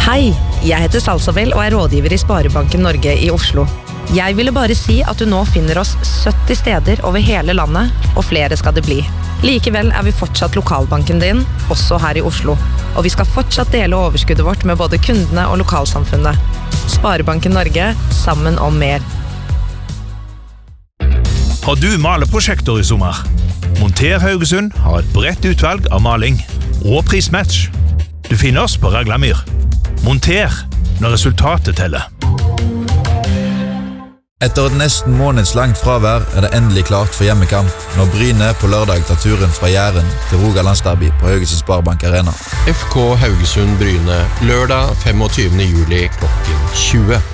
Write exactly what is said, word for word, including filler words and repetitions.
Hei, jeg heter Salsabel og er rådgiver i Sparebanken Norge i Oslo. Jeg ville bare si at du nå finner oss sytti steder over hele landet, og flere skal det bli. Likevel er vi fortsatt lokalbanken din, også her i Oslo. Og vi skal fortsatt dele overskuddet vårt med både kundene og lokalsamfunnet. Sparebanken Norge, sammen om mer. Har du maleprosjekter i sommer? Monter Haugesund har et bredt utvalg av maling og prismatch. Du finner oss på Raglamyr. Monter når resultatet teller. Etter et nesten månedslangt fravær er det endelig klart for hjemmekamp når Bryne på lørdag tar turen fra Jæren til Rogalandsderby på Haugesund Sparebank Arena. F K Haugesund Bryne, lørdag femogtyvende juli klokken tjue.